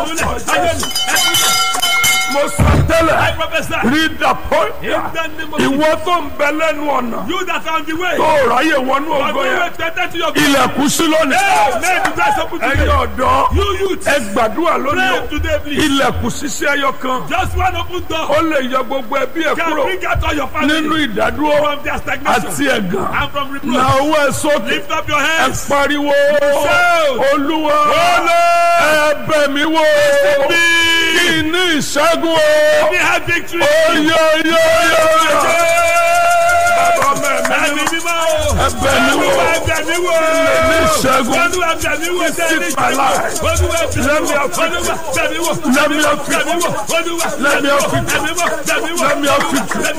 mo sọ tẹ́lẹ̀ read the point ìwọ tó ń bẹ lẹ́nu ọ̀nà tó ráyè wọnú ògo yẹn ilẹ̀kùn sí lónìí ẹ̀yin ọ̀dọ́ ẹ gbàdúrà lónìí o ilẹ̀kùn ṣíṣí ẹyọ kan ó lè yọ gbogbo ẹbí ẹ kúrò nínú ìdádúró àti ẹ̀gàn na owó ẹ sókè ẹ pariwo olúwa ẹ bẹ̀ mí wò kí ní ìṣẹ́gun o oyoyoyoyo ẹbẹ̀ mi wò ní ìṣẹ́gun visit my life let me have victory let me have victory let me have victory let me have victory.